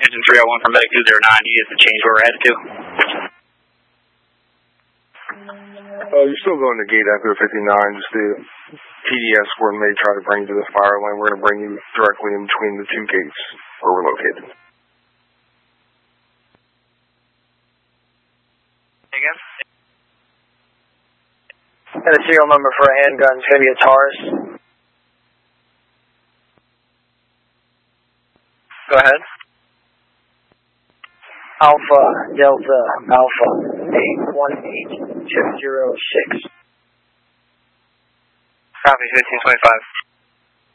Engine 301 from Medic 209, you get the change where we're headed to. You're still going to gate Echo 59, just the TDS squad may try to bring you to the fire lane. We're going to bring you directly in between the two gates where we're located. Again? And the serial number for a handgun is going to be a Taurus. Go ahead. Alpha, Delta, Alpha, 818-206. Copy, 1525.